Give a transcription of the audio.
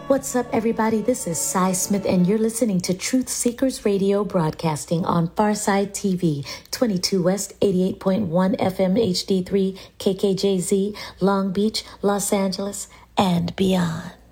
What's up, everybody? This is Cy Smith, and you're listening to Truth Seekers Radio, broadcasting on Farside TV, 22 West, 88.1 FM HD3, KKJZ, Long Beach, Los Angeles, and beyond.